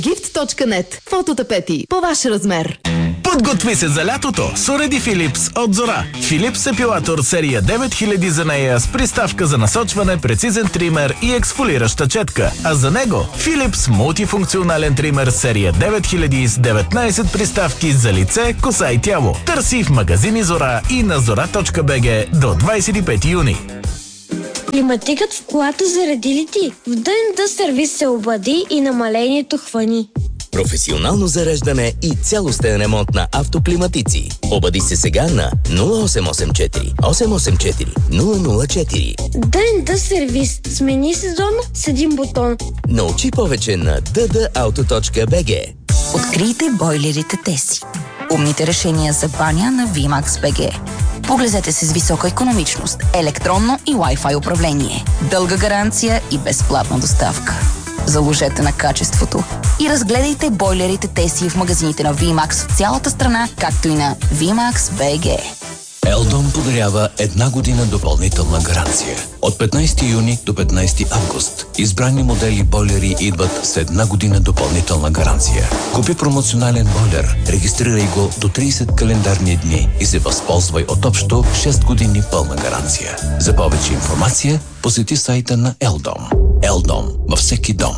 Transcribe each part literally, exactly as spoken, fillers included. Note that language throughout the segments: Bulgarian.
Gift точка нет. Фототапети по ваш размер. Подготви се за лятото с уреди Филипс от Зора. Филипс епилатор серия девет хиляди за нея с приставка за насочване, прецизен тример и ексфолираща четка. А за него Филипс мултифункционален тример серия девет хиляди с деветнайсет приставки за лице, коса и тяло. Търси в магазини Зора и на зора точка би джи до двайсет и пети юни. Климатикът в колата заради ли ти? В ди ен ди сервис се обади и намалението хвани. Професионално зареждане и цялостен ремонт на автоклиматици. Обади се сега на нула осем осем четири осем осем четири нула нула четири. ди ен ди сервис. Смени сезон с един бутон. Научи повече на ди ди ауто точка би джи. Открийте бойлерите Теси. Умните решения за баня на Вимакс точка би джи. Поглезете се с висока икономичност, електронно и Wi-Fi управление, дълга гаранция и безплатна доставка. Заложете на качеството и разгледайте бойлерите Теси в магазините на VMAX в цялата страна, както и на вимакс точка би джи. Елдон подарява една година допълнителна гаранция. От петнайсети юни до петнайсети август избрани модели бойлери идват с една година допълнителна гаранция. Купи промоционален бойлер, регистрирай го до трийсет календарни дни и се възползвай от общо шест години пълна гаранция. За повече информация посети сайта на Елдом. Елдом във всеки дом.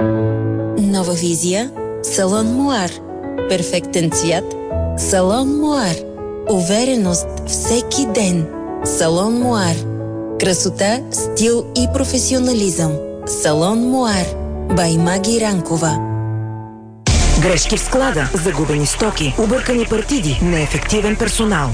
Нова визия – салон Муар. Перфектен цвят – салон Муар. Увереност всеки ден. Салон Муар. Красота, стил и професионализъм. Салон Муар. Бай Маги Ранкова. Грешки в склада, загубени стоки, объркани партиди, неефективен персонал.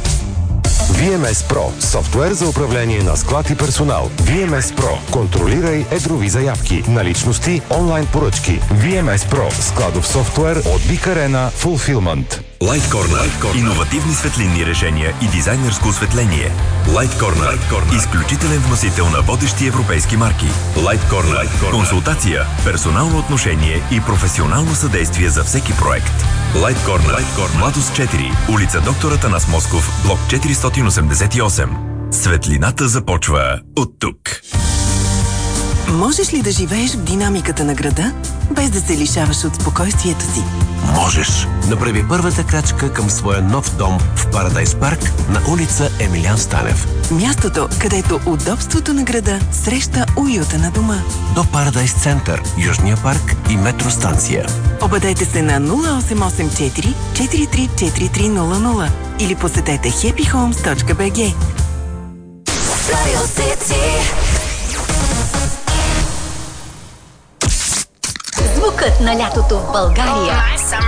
ви ем ес Pro – софтуер за управление на склад и персонал. ви ем ес Pro – контролирай едрови заявки, наличности, онлайн поръчки. ви ем ес Pro – складов софтуер от Big Arena Fulfillment. Light Corner. Иновативни светлинни решения и дизайнерско осветление. Light Corner. Light Corner. Изключителен вносител на водещи европейски марки. Light Corner. Light Corner. Консултация, персонално отношение и професионално съдействие за всеки проект. Light Corner. Light Corner. Младост четири. Улица Доктор Атанас Москов, блок четиристотин осемдесет и осем. Светлината започва от тук. Можеш ли да живееш в динамиката на града, без да се лишаваш от спокойствието си? Можеш. Направи първата крачка към своя нов дом в Парадайс парк на улица Емилиан Станев. Мястото, където удобството на града среща уюта на дома. До Парадайс център, Южния парк и метростанция. Обадете се на нула осем осем четири четири три четири три нула нула или посетете хепи хоумс точка би джи. Звукът на лятото в България.